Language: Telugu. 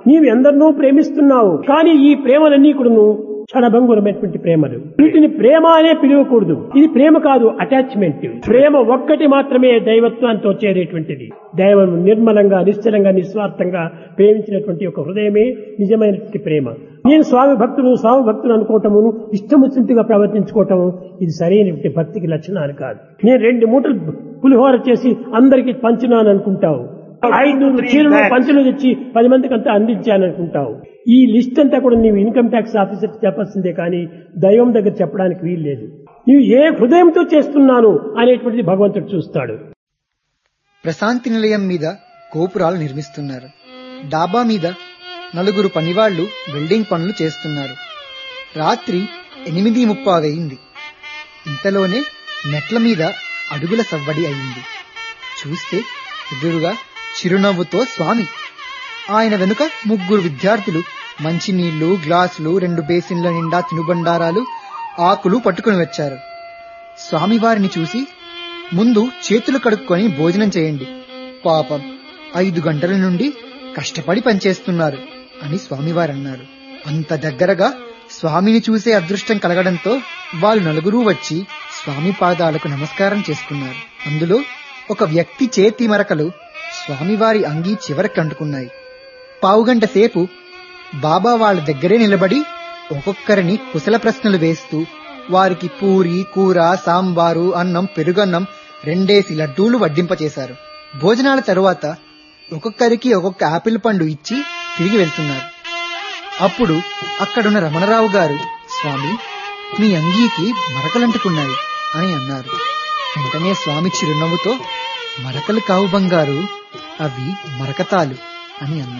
నీవు ఎందరినో ప్రేమిస్తున్నావు, కానీ ఈ ప్రేమలన్నీ కూడా క్షణభంగురమైనటువంటి ప్రేమలు. వీటిని ప్రేమ అనే పిలవకూడదు. ఇది ప్రేమ కాదు, అటాచ్మెంట్. ప్రేమ ఒక్కటి మాత్రమే దైవత్వానికి వచ్చేటటువంటిది. దైవం నిర్మలంగా, నిశ్చలంగా, నిస్వార్థంగా ప్రేమించినటువంటి ఒక హృదయమే నిజమైనటువంటి ప్రేమ. నేను స్వామి భక్తులు అనుకోవటమును, ఇష్టం వచ్చినట్టుగా ప్రవర్తించుకోవటము ఇది సరైనటువంటి భక్తికి లక్షణాలు కాదు. నేను 2 మూటలు పులిహోర చేసి అందరికి పంచున్నాను అనుకుంటావు, 500 చీరలు పంచులు తెచ్చి 10 మందికి అంతా అందించాననుకుంటావు. ఈ లిస్ట్ అంతా కూడా నీవు ఇన్కమ్ ట్యాక్స్ ఆఫీసర్ చెప్పాల్సిందే, కానీ దైవం దగ్గర చెప్పడానికి వీలు లేదు. నీవు ఏ హృదయంతో చేస్తున్నాను అనేటువంటిది భగవంతుడు చూస్తాడు. ప్రశాంతి నిలయం మీద గోపురాలు నిర్మిస్తున్నారు. డాబా మీద 4 పనివాళ్లు వెల్డింగ్ పనులు చేస్తున్నారు. రాత్రి 8:30 అయింది. ఇంతలోనే మెట్ల మీద అడుగుల సవ్వడి అయింది. చూస్తే ఎదురుగా చిరునవ్వుతో స్వామి, ఆయన వెనుక 3 విద్యార్థులు మంచినీళ్లు, గ్లాసులు, 2 బేసిన్ల నిండా తినుబండారాలు, ఆకులు పట్టుకుని వచ్చారు. స్వామివారిని చూసి, ముందు చేతులు కడుక్కొని భోజనం చేయండి, పాపం 5 గంటల నుండి కష్టపడి పనిచేస్తున్నారు అని స్వామివారన్నారు. అంత దగ్గరగా స్వామిని చూసే అదృష్టం కలగడంతో వాళ్ళు 4 వచ్చి స్వామి పాదాలకు నమస్కారం చేసుకున్నారు. అందులో ఒక వ్యక్తి చేతి మరకలు స్వామివారి అంగీ చివరికి అంటుకున్నాయి. పావుగంట సేపు బాబా వాళ్ళ దగ్గరే నిలబడి ఒక్కొక్కరిని కుశల ప్రశ్నలు వేస్తూ వారికి పూరి, కూర, సాంబారు, అన్నం, పెరుగన్నం, 2 లడ్డూలు వడ్డింపచేశారు. భోజనాల తరువాత ఒక్కొక్కరికి ఒక్కొక్క ఆపిల్ పండు ఇచ్చి తిరిగి వెళ్తున్నారు. అప్పుడు అక్కడున్న రమణరావు గారు, స్వామి, మీ అంగీకి మరకలంటుకున్నాయి అని అన్నారు. వెంటనే స్వామి చిరునవ్వుతో, మరకలు కావు బంగారు, అవి మరకతాలు అని అన్నారు.